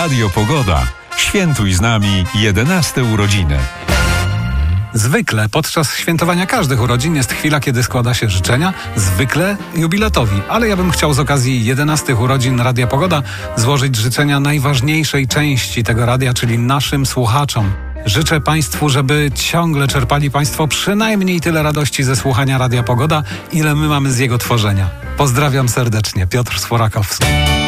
Radio Pogoda. Świętuj z nami 11 urodziny. Zwykle podczas świętowania każdych urodzin jest chwila, kiedy składa się życzenia, zwykle jubilatowi. Ale ja bym chciał z okazji 11 urodzin Radia Pogoda złożyć życzenia najważniejszej części tego radia, czyli naszym słuchaczom. Życzę Państwu, żeby ciągle czerpali Państwo przynajmniej tyle radości ze słuchania Radia Pogoda, ile my mamy z jego tworzenia. Pozdrawiam serdecznie, Piotr Sforakowski.